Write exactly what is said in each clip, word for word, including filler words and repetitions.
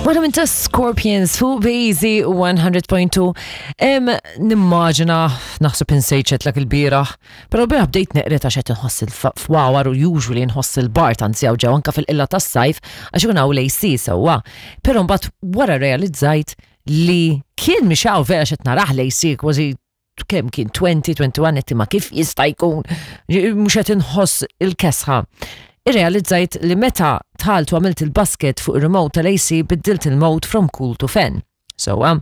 Waħda minn ta' Scorpions fuq Easy one hundred point two. Nimmaġina naħseb insejċet lak il-biraħ, pero bira bdejt neqret għax qed inħoss il-fwawar u usually nħoss il-bart anzi ġew anke fil-qilla tas-sajf għax ikun hawn A C sewwa. Però mbagħad wara realizzajt li kien mixaw vera x'qed naraħ A C kważi kemm kien twenty twenty-one qed ma kif jista' jkun mhux qed inħoss il-kesħa. Irrealizzajt li meta tħalt u għamilt il-basket fuq il-remote tal-A C biddilt il-mode from cool to fan. So, um,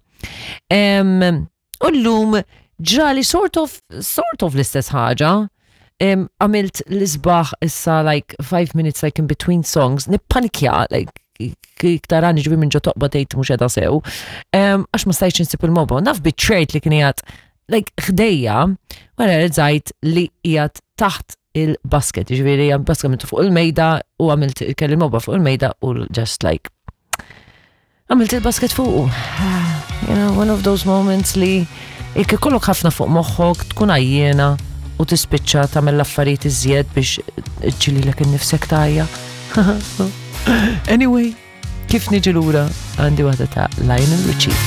u l-lum ġrali sort of, sort of l-istess ħaġa. Um, għamilt l-isbaħ issa like five minutes like in between songs, nippanikja, like iktarani ġibi minn ġo toqba tejt mux edha sew. Um, għax ma stajċ nsib il-mobo. Naf bitrejt li kien jgħat like ħdejja, għara redzajt li jgħat taħt il-basket, ġviri għam basket mintu fuq il-mejda u għamilt kelli moba fuq il-mejda u just like għamilt il-basket fuq. You know, one of those moments li ikke kollok ħafna fuq moħħok, tkun għajjena u tispiċċa tagħmel l-affarijiet iżjed biex ġili l-ek innifsek tajja. Anyway, kif niġi lura għandi waħda ta' Lionel Richie.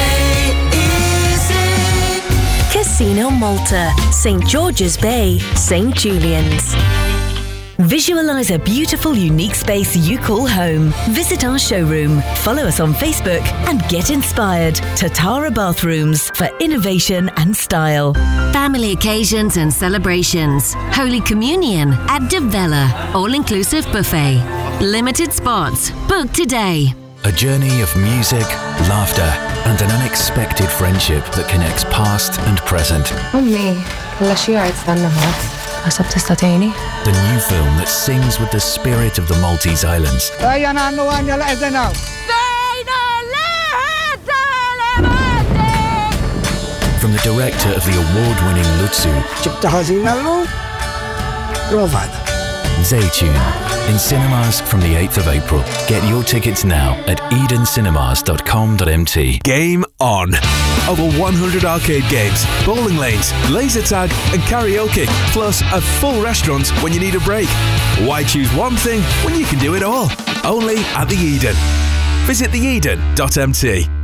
Casino Malta, Saint George's Bay, Saint Julian's. Visualize a beautiful, unique space you call home. Visit our showroom, follow us on Facebook and get inspired. Tatara Bathrooms for innovation and style. Family occasions and celebrations. Holy Communion at Devella. All-inclusive buffet. Limited spots. Book today. A journey of music, laughter, and an unexpected friendship that connects past and present. Ummi, kalla xi art stannaħat. Għasab tista' tgħinni? The new film that sings with the spirit of the Maltese Islands. Ejja nagħmlu għanja l-qegħdin From the director of the award-winning Lutsu. ġibta ħażina llum? Provad. Zaytune, in cinemas from the eighth of April. Get your tickets now at eden cinemas dot com dot m t. Game on. Over one hundred arcade games, bowling lanes, laser tag and karaoke, plus a full restaurant when you need a break. Why choose one thing when you can do it all? Only at the Eden. Visit the eden dot m t.